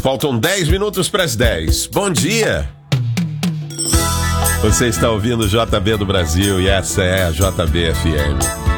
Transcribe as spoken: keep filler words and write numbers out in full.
Faltam dez minutos para as dez. Bom dia! Você está ouvindo o J B do Brasil e essa é a J B F M.